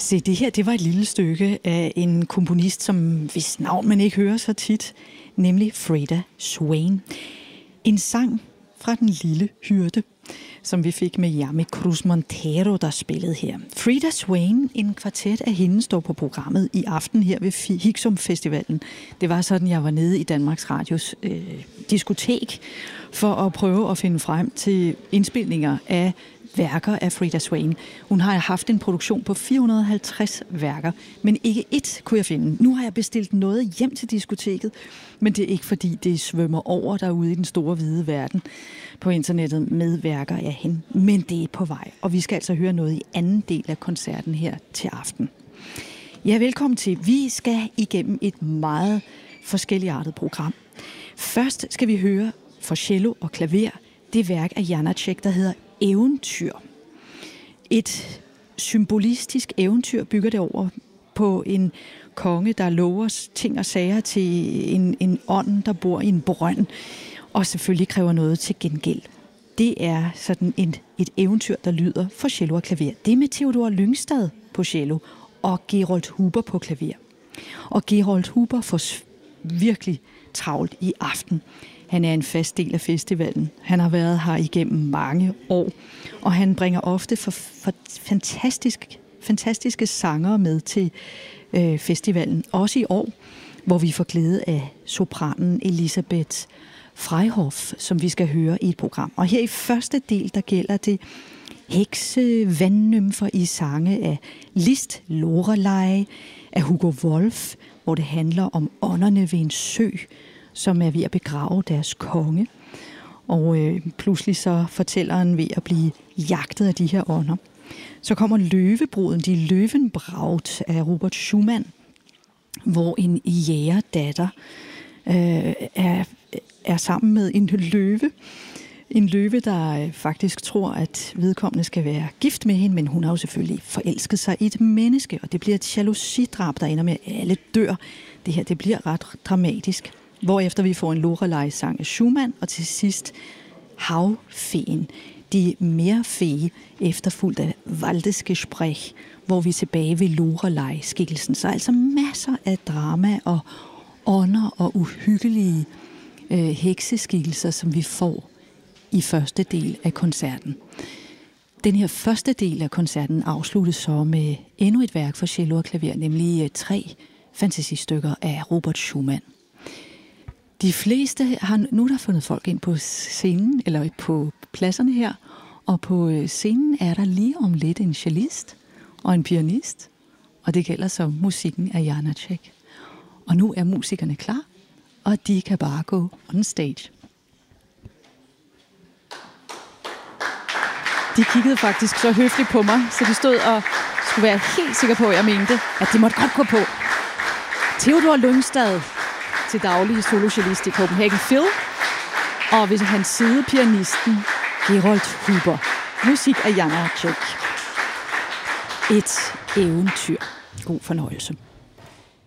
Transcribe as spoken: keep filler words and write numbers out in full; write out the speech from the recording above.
Se, det her, det var et lille stykke af en komponist, som hvis navn man ikke hører så tit, nemlig Freda Swain. En sang fra Den lille hyrde, som vi fik med Yami Cruz Montero, der spillede her. Freda Swain, en kvartet af hende, står på programmet i aften her ved Hixum Festivalen. Det var sådan, jeg var nede i Danmarks Radios øh, diskotek for at prøve at finde frem til indspilninger af værker af Freda Swain. Hun har haft en produktion på fire hundrede og halvtreds værker, men ikke ét kunne jeg finde. Nu har jeg bestilt noget hjem til diskoteket, men det er ikke fordi, det svømmer over derude i den store hvide verden på internettet med værker af hende. Men det er på vej, og vi skal altså høre noget i anden del af koncerten her til aften. Ja, velkommen til. Vi skal igennem et meget forskelligartet program. Først skal vi høre for cello og klaver det værk af Janáček, der hedder Eventyr. Et symbolistisk eventyr bygger det over på en konge, der lover ting og sager til en, en ånd, der bor i en brønd, og selvfølgelig kræver noget til gengæld. Det er sådan et, et eventyr, der lyder for cello og klaver. Det er med Theodor Lyngstad på cello og Gerold Huber på klaver. Og Gerold Huber får virkelig travlt i aften. Han er en fast del af festivalen. Han har været her igennem mange år, og han bringer ofte for, for fantastisk, fantastiske sangere med til øh, festivalen. Også i år, hvor vi får glæde af sopranen Elisabeth Freihoff, som vi skal høre i et program. Og her i første del, der gælder det hekse vandnymfer i sange af Liszt Lorelei, af Hugo Wolf, hvor det handler om ånderne ved en sø, som er ved at begrave deres konge. Og øh, pludselig så fortælleren ved at blive jagtet af de her ånder. Så kommer Løvebruden, de Løvenbraut af Robert Schumann, hvor en jægerdatter øh, er, er sammen med en løve. En løve, der faktisk tror, at vedkommende skal være gift med hende, men hun har jo selvfølgelig forelsket sig i et menneske, og det bliver et jalousidrab, der ender med, at alle dør. Det her, det bliver ret dramatisk. Hvorefter vi får en Lorelei-sang af Schumann, og til sidst Havfeen, de Meerfee, efterfulgt af Waldesgespräch, hvor vi er tilbage ved Lorelei-skikkelsen. Så altså masser af drama og ånder og uhyggelige øh, hekseskikkelser, som vi får i første del af koncerten. Den her første del af koncerten afsluttes så med endnu et værk for cello og klaver, nemlig tre fantasistykker af Robert Schumann. De fleste har nu der fundet folk ind på scenen, eller på pladserne her, og på scenen er der lige om lidt en cellist og en pianist, og det gælder så musikken af Janáček. Og nu er musikerne klar, og de kan bare gå on stage. De kiggede faktisk så høfligt på mig, så de stod og skulle være helt sikre på, at jeg mente, at de måtte godt gå på. Theodor Lyngstad, til daglig solocellist i Copenhagen Phil, og ved hans side pianisten Gerold Huber. Musik af Janáček. Et eventyr. God fornøjelse.